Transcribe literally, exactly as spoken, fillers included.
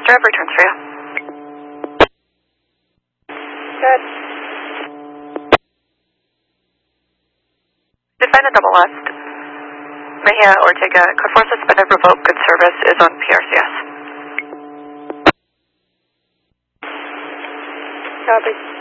driver returns for you. Good. Defendant double west. Mejia Ortega, code four suspended, revoked, good service is on P R C S. Copy.